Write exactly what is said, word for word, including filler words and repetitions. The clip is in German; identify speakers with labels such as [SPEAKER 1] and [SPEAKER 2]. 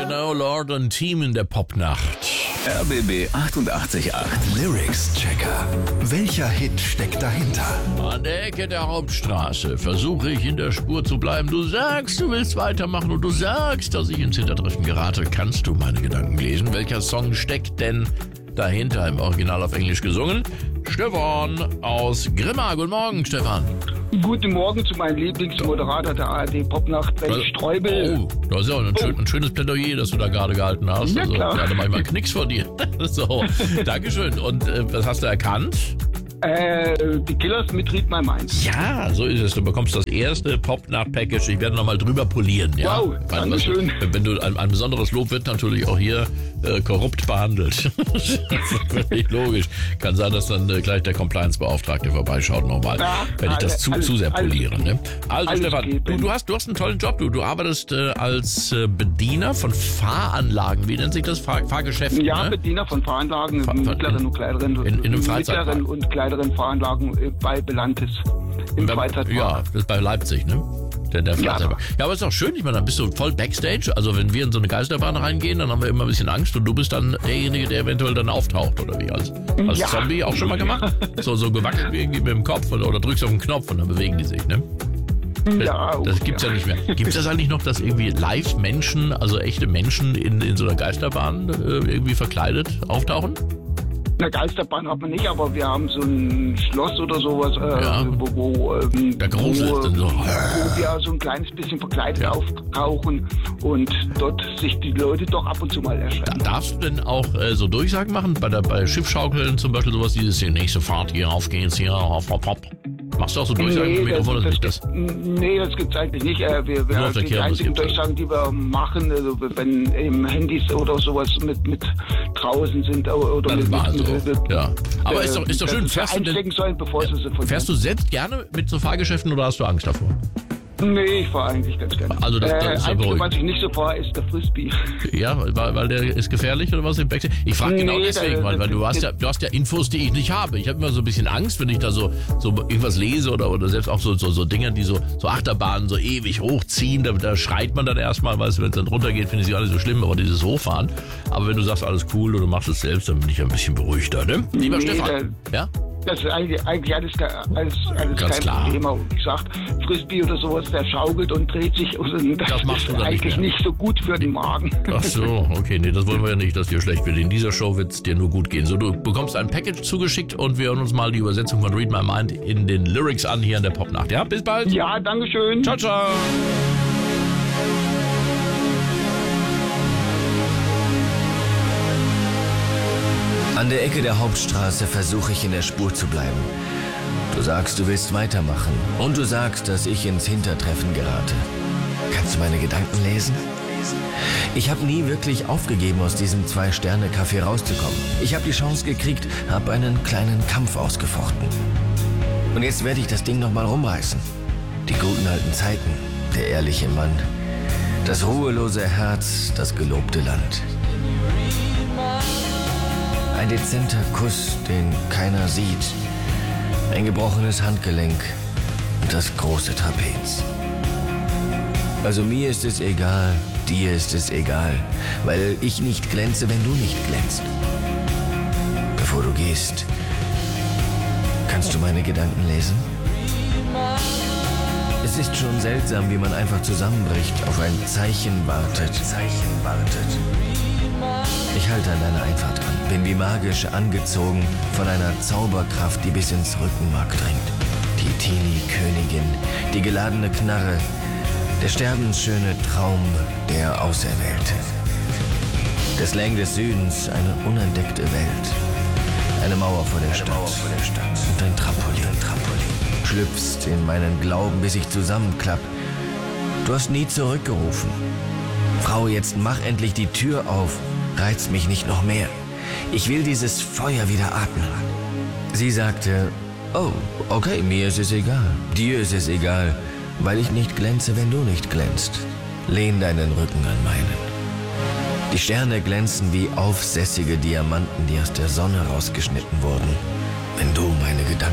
[SPEAKER 1] Genau, Lord und Team in der Popnacht.
[SPEAKER 2] R B B achtundachtzig Komma acht Lyrics-Checker. Welcher Hit steckt dahinter?
[SPEAKER 1] An der Ecke der Hauptstraße versuche ich in der Spur zu bleiben. Du sagst, du willst weitermachen und du sagst, dass ich ins Hintertreffen gerate. Kannst du meine Gedanken lesen? Welcher Song steckt denn dahinter? Im Original auf Englisch gesungen. Stefan aus Grimma. Guten Morgen, Stefan.
[SPEAKER 3] Guten Morgen zu meinem Lieblingsmoderator der A R D Popnacht, Ben Streubel.
[SPEAKER 1] Oh, das ist ja ein, schön, ein schönes Plädoyer, das du da gerade gehalten hast.
[SPEAKER 3] Ja,
[SPEAKER 1] also,
[SPEAKER 3] klar.
[SPEAKER 1] gerade manchmal einen Knicks vor dir. So, Dankeschön. Und äh, was hast du erkannt?
[SPEAKER 3] Äh, die Killers mit Read My Mind.
[SPEAKER 1] Ja, so ist es. Du bekommst das erste Popnacht-Package. Ich werde nochmal drüber polieren. Ja?
[SPEAKER 3] Wow,
[SPEAKER 1] Weil,
[SPEAKER 3] Dankeschön.
[SPEAKER 1] was, wenn du ein, ein besonderes Lob wird natürlich auch hier äh, korrupt behandelt. Das ist völlig logisch. Kann sein, dass dann äh, gleich der Compliance-Beauftragte vorbeischaut nochmal,
[SPEAKER 3] Ja,
[SPEAKER 1] wenn ich das zu,
[SPEAKER 3] alles-
[SPEAKER 1] zu sehr
[SPEAKER 3] alles-
[SPEAKER 1] poliere. Ne? Also
[SPEAKER 3] alles
[SPEAKER 1] Stefan,
[SPEAKER 3] geht,
[SPEAKER 1] du,
[SPEAKER 3] Ben.
[SPEAKER 1] du, hast, du hast einen tollen Job. Du, du arbeitest äh, als äh, Bediener von Fahranlagen. Wie nennt sich das? Fahr Fahrgeschäft?
[SPEAKER 3] Ja,
[SPEAKER 1] ne?
[SPEAKER 3] Bediener von Fahranlagen,
[SPEAKER 1] Fahr-
[SPEAKER 3] mittleren und kleineren,
[SPEAKER 1] in- in einem Freizeitpark.
[SPEAKER 3] mittleren und kleineren Fahranlagen äh, bei Belantes im
[SPEAKER 1] Beim-
[SPEAKER 3] Freizeitpark.
[SPEAKER 1] Ja, das ist bei Leipzig, ne? Der, der
[SPEAKER 3] Ja.
[SPEAKER 1] Freizeitpark. Ja, aber ist doch schön, ich meine, dann bist du voll Backstage. Also wenn wir in so eine Geisterbahn reingehen, dann haben wir immer ein bisschen Angst und du bist dann derjenige, der eventuell dann auftaucht, oder wie? Als, als
[SPEAKER 3] Ja.
[SPEAKER 1] Zombie auch schon mal gemacht? So, so gewackelt irgendwie mit dem Kopf oder, oder drückst auf den Knopf und dann bewegen die sich, ne?
[SPEAKER 3] Ja,
[SPEAKER 1] Das gibt's ja nicht mehr. Gibt es das eigentlich noch, dass irgendwie Live-Menschen, also echte Menschen in, in so einer Geisterbahn äh, irgendwie verkleidet auftauchen?
[SPEAKER 3] Eine Geisterbahn hat man nicht, aber wir haben so ein Schloss oder sowas, äh,
[SPEAKER 1] Ja.
[SPEAKER 3] wo, wo, ähm,
[SPEAKER 1] Der gruselt
[SPEAKER 3] wo,
[SPEAKER 1] dann so.
[SPEAKER 3] wo wir so ein kleines bisschen verkleidet
[SPEAKER 1] Ja.
[SPEAKER 3] auftauchen und dort sich die Leute doch ab und zu mal
[SPEAKER 1] Da,
[SPEAKER 3] erschrecken.
[SPEAKER 1] darfst du denn auch äh, so Durchsagen machen? Bei der bei Schiffschaukeln zum Beispiel sowas, dieses hier, nächste Fahrt hier, auf geht's hier, hopp, hopp, hopp. Machst du auch so Durchsagen mit dem Mikrofon? Das, nicht das.
[SPEAKER 3] nee, das gibt's eigentlich nicht. Äh, wir wir
[SPEAKER 1] Nur auf der
[SPEAKER 3] die
[SPEAKER 1] Kirmes
[SPEAKER 3] einzigen
[SPEAKER 1] gibt's das.
[SPEAKER 3] Durchsagen, die wir machen, also wenn im Handys oder sowas mit, mit draußen sind oder
[SPEAKER 1] Dann
[SPEAKER 3] mit,
[SPEAKER 1] mal
[SPEAKER 3] mit,
[SPEAKER 1] so.
[SPEAKER 3] mit,
[SPEAKER 1] Ja. Aber
[SPEAKER 3] äh,
[SPEAKER 1] ist doch, ist doch
[SPEAKER 3] dass
[SPEAKER 1] schön.
[SPEAKER 3] sie
[SPEAKER 1] Fährst du,
[SPEAKER 3] einstecken
[SPEAKER 1] denn,
[SPEAKER 3] sollen, bevor sie sie von
[SPEAKER 1] fährst du selbst gerne mit so Fahrgeschäften oder hast du Angst davor?
[SPEAKER 3] Nee, ich fahre eigentlich ganz gerne.
[SPEAKER 1] Also das- das
[SPEAKER 3] äh,
[SPEAKER 1] ist ja
[SPEAKER 3] Einzige,
[SPEAKER 1] beruhigend.
[SPEAKER 3] was ich nicht so fahre, ist der Frisbee.
[SPEAKER 1] Ja, weil, weil der ist gefährlich oder was im Backstage? Ich frage genau
[SPEAKER 3] Nee,
[SPEAKER 1] deswegen,
[SPEAKER 3] da-
[SPEAKER 1] weil, weil du
[SPEAKER 3] da-
[SPEAKER 1] hast ja du hast ja Infos, die ich nicht habe. Ich habe immer so ein bisschen Angst, wenn ich da so, so irgendwas lese oder, oder selbst auch so, so, so Dinger, die so, so Achterbahnen so ewig hochziehen. Da, da schreit man dann erstmal, weißt du, wenn es dann runtergeht, finde ich es gar nicht so schlimm, aber dieses Hochfahren. Aber wenn du sagst, alles cool und du machst es selbst, dann bin ich ja ein bisschen beruhigter, ne? Lieber
[SPEAKER 3] Nee,
[SPEAKER 1] Stefan. Ja?
[SPEAKER 3] Das ist eigentlich, eigentlich alles, ke- alles, alles
[SPEAKER 1] Ganz
[SPEAKER 3] kein
[SPEAKER 1] klar.
[SPEAKER 3] Thema. Und wie gesagt, Frisbee oder sowas, der schaukelt und dreht sich. Und das,
[SPEAKER 1] Das machst
[SPEAKER 3] ist
[SPEAKER 1] du dann nicht
[SPEAKER 3] eigentlich
[SPEAKER 1] mehr.
[SPEAKER 3] nicht so gut für den Magen.
[SPEAKER 1] Ach so, okay, nee, das wollen wir ja nicht, dass dir schlecht wird. In dieser Show wird es dir nur gut gehen. So, du bekommst ein Package zugeschickt und wir hören uns mal die Übersetzung von Read My Mind in den Lyrics an hier in der Popnacht. Ja, bis bald.
[SPEAKER 3] Ja, dankeschön.
[SPEAKER 1] Ciao, ciao.
[SPEAKER 4] An der Ecke der Hauptstraße versuche ich in der Spur zu bleiben. Du sagst, du willst weitermachen. Und du sagst, dass ich ins Hintertreffen gerate. Kannst du meine Gedanken lesen? Ich habe nie wirklich aufgegeben, aus diesem Zwei-Sterne-Café rauszukommen. Ich habe die Chance gekriegt, habe einen kleinen Kampf ausgefochten. Und jetzt werde ich das Ding nochmal rumreißen. Die guten alten Zeiten, der ehrliche Mann, das ruhelose Herz, das gelobte Land. Ein dezenter Kuss, den keiner sieht. Ein gebrochenes Handgelenk und das große Trapez. Also mir ist es egal, dir ist es egal, weil ich nicht glänze, wenn du nicht glänzt. Bevor du gehst, kannst du meine Gedanken lesen? Es ist schon seltsam, wie man einfach zusammenbricht, auf ein Zeichen wartet. Zeichen wartet. Ich halte an deiner Einfahrt an, bin wie magisch angezogen von einer Zauberkraft, die bis ins Rückenmark dringt. Die Tini-Königin, die geladene Knarre, der sterbensschöne Traum der Auserwählte. Der Slang des Südens, eine unentdeckte Welt. Eine Mauer vor der, Stadt. Mauer vor der Stadt und ein Trampolin. Ein Trampolin. Schlüpfst in meinen Glauben, bis ich zusammenklapp. Du hast nie zurückgerufen. Frau, jetzt mach endlich die Tür auf. Reizt mich nicht noch mehr. Ich will dieses Feuer wieder atmen. Sie sagte, oh, okay, mir ist es egal. Dir ist es egal, weil ich nicht glänze, wenn du nicht glänzt. Lehn deinen Rücken an meinen. Die Sterne glänzen wie aufsässige Diamanten, die aus der Sonne rausgeschnitten wurden. Wenn du meine Gedanken